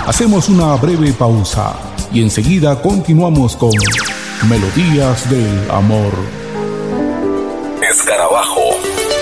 Hacemos una breve pausa y enseguida continuamos con Melodías del Amor. Escarabajo.